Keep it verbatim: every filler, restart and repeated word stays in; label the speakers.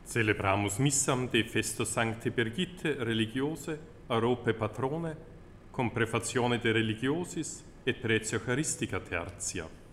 Speaker 1: Celebramus missam de festo Sancte Birgitte religiose, Europae patrone, cum prefazione de religiosis et pretio Eucharistica tertia.